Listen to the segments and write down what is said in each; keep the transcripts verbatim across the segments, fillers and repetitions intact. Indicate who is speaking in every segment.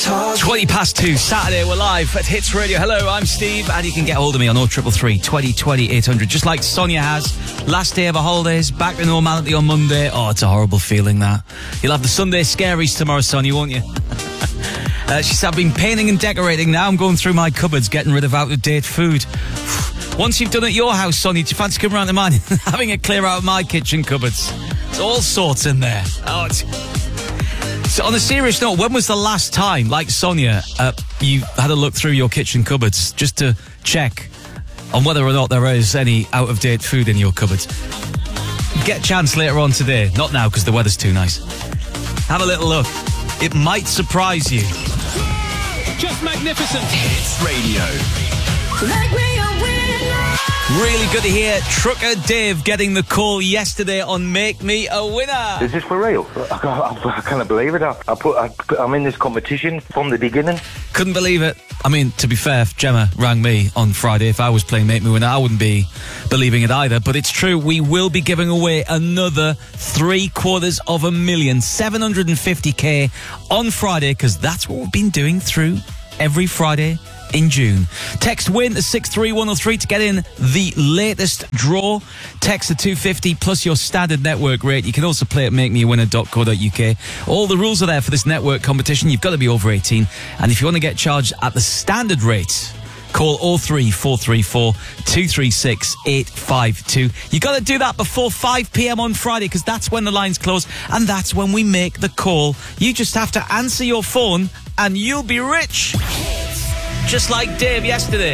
Speaker 1: twenty past two, Saturday, we're live at Hits Radio. Hello, I'm Steve, and you can get hold of me on oh three three, twenty, twenty, eight hundred, just like Sonia has. Last day of her holidays, back to normality on Monday. Oh, it's a horrible feeling, that. You'll have the Sunday scaries tomorrow, Sonia, won't you? uh, she said, I've been painting and decorating. Now I'm going through my cupboards, getting rid of out-of-date food. Once you've done it at your house, Sonia, do you fancy coming around to mine and having a clear out of my kitchen cupboards? There's all sorts in there. Oh, it's... So on a serious note, when was the last time, like Sonia, uh, you had a look through your kitchen cupboards just to check on whether or not there is any out-of-date food in your cupboards? Get a chance later on today. Not now, because the weather's too nice. Have a little look. It might surprise you.
Speaker 2: Just magnificent.
Speaker 3: Hits Radio.
Speaker 4: Make me a winner.
Speaker 1: Really good to hear Trucker Dave getting the call yesterday on Make Me a Winner.
Speaker 5: Is this for real? I can't, I, I can't believe it. I, I put, I, I'm in this competition from the beginning.
Speaker 1: Couldn't believe it. I mean, to be fair, if Gemma rang me on Friday, if I was playing Make Me a Winner, I wouldn't be believing it either. But it's true, we will be giving away another three quarters of a million, seven hundred fifty k on Friday, because that's what we've been doing through every Friday in June. Text WIN to six three one oh three to get in the latest draw. Text to two fifty plus your standard network rate. You can also play at make me a winner dot co dot uk. All the rules are there for this network competition. You've got to be over eighteen. And if you want to get charged at the standard rate, call oh three four three four, two three six, eight five two. You got to do that before five p.m. on Friday, because that's when the lines close and that's when we make the call. You just have to answer your phone and you'll be rich. Just like Dave yesterday.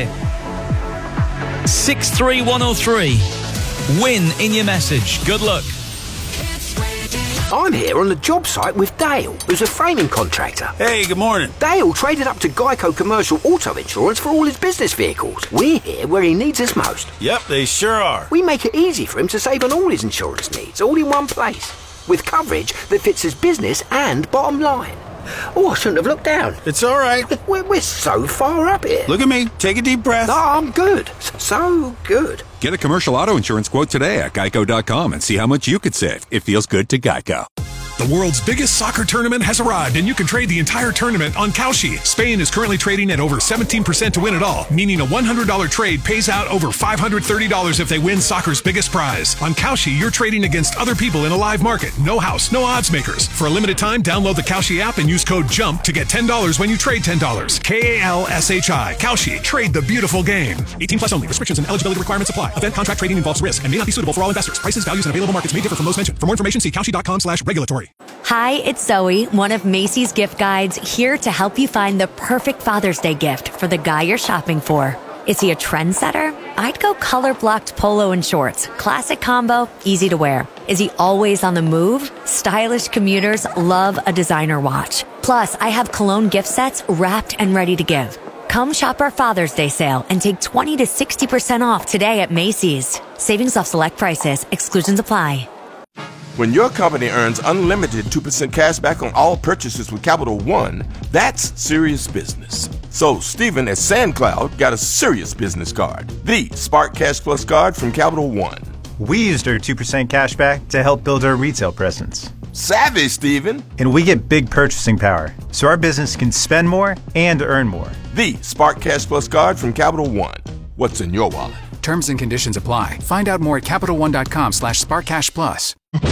Speaker 1: six three one oh three. Win in your message. Good luck.
Speaker 6: I'm here on the job site with Dale, who's a framing contractor.
Speaker 7: Hey, good morning.
Speaker 6: Dale traded up to Geico Commercial Auto Insurance for all his business vehicles. We're here where he needs us most.
Speaker 7: Yep, they sure are.
Speaker 6: We make it easy for him to save on all his insurance needs, all in one place, with coverage that fits his business and bottom line. Oh, I shouldn't have looked down.
Speaker 7: It's all right.
Speaker 6: We're, we're so far up here.
Speaker 7: Look at me. Take a deep breath.
Speaker 6: No, I'm good. So good.
Speaker 8: Get a commercial auto insurance quote today at geico dot com and see how much you could save. It feels good to Geico.
Speaker 9: The world's biggest soccer tournament has arrived, and you can trade the entire tournament on Kalshi. Spain is currently trading at over seventeen percent to win it all, meaning a one hundred dollars trade pays out over five hundred thirty dollars if they win soccer's biggest prize. On Kalshi, you're trading against other people in a live market. No house, no odds makers. For a limited time, download the Kalshi app and use code JUMP to get ten dollars when you trade ten dollars. K A L S H I. Kalshi. Trade the beautiful game. eighteen plus only. Restrictions and eligibility requirements apply. Event contract trading involves risk and may not be suitable for all investors. Prices, values, and available markets may differ from those mentioned. For more information, see kalshi dot com slash regulatory.
Speaker 10: Hi, it's Zoe, one of Macy's gift guides, here to help you find the perfect Father's Day gift for the guy you're shopping for. Is he a trendsetter? I'd go color-blocked polo and shorts. Classic combo, easy to wear. Is he always on the move? Stylish commuters love a designer watch. Plus, I have cologne gift sets wrapped and ready to give. Come shop our Father's Day sale and take twenty to sixty percent off today at Macy's. Savings off select prices. Exclusions apply.
Speaker 11: When your company earns unlimited two percent cash back on all purchases with Capital One, that's serious business. So Stephen at SandCloud got a serious business card, the Spark Cash Plus card from Capital One.
Speaker 12: We used our two percent cash back to help build our retail presence.
Speaker 11: Savvy, Stephen.
Speaker 12: And we get big purchasing power, so our business can spend more and earn more.
Speaker 11: The Spark Cash Plus card from Capital One. What's in your wallet?
Speaker 13: Terms and conditions apply. Find out more at capital one dot com slash spark cash plus.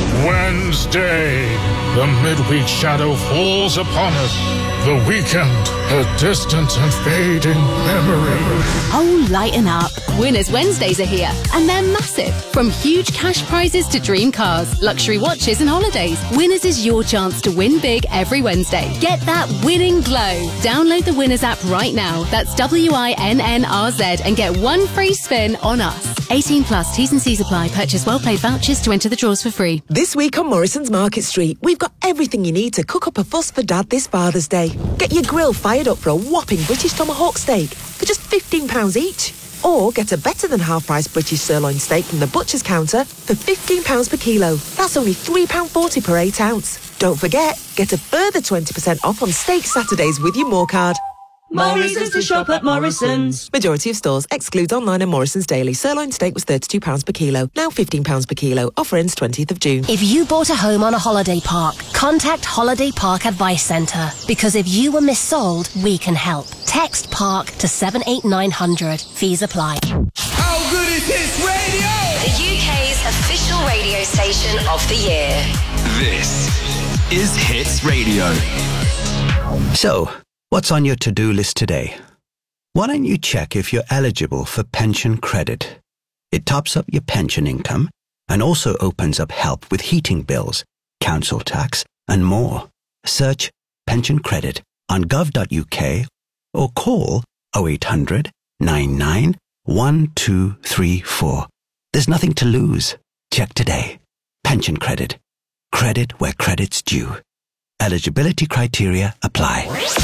Speaker 14: Wednesday, the midweek shadow falls upon us. The weekend, a distant and fading memory.
Speaker 15: Oh, lighten up. Winners Wednesdays are here, and they're massive. From huge cash prizes to dream cars, luxury watches and holidays, Winners is your chance to win big every Wednesday. Get that winning glow. Download the Winners app right now. That's W I N N R Z and get one free spin on us. eighteen plus, T's and C's apply. Purchase well-paid vouchers to enter the draws for free.
Speaker 16: This week on Morrison's Market Street, we've got everything you need to cook up a fuss for Dad this Father's Day. Get your grill fired up for a whopping British tomahawk steak for just fifteen pounds each. Or get a better than half-price British sirloin steak from the butcher's counter for fifteen pounds per kilo. That's only three pounds forty per eight ounce. Don't forget, get a further twenty percent off on Steak Saturdays with your More card.
Speaker 4: More reasons to shop at Morrison's.
Speaker 16: Majority of stores excludes online and Morrison's daily. Sirloin steak was thirty-two pounds per kilo, now fifteen pounds per kilo. Offer ends twentieth of June.
Speaker 3: If you bought a home on a holiday park, contact Holiday Park Advice Centre. Because if you were missold, we can help. Text PARK to seven eight nine hundred. Fees apply.
Speaker 17: How good is Hits Radio?
Speaker 18: The U K's official radio station of the year.
Speaker 19: This is Hits Radio.
Speaker 20: So, what's on your to-do list today? Why don't you check if you're eligible for pension credit? It tops up your pension income and also opens up help with heating bills, council tax, and more. Search pension credit on gov dot U K or call oh eight hundred, nine nine, one two three four. There's nothing to lose. Check today. Pension credit. Credit where credit's due. Eligibility criteria apply.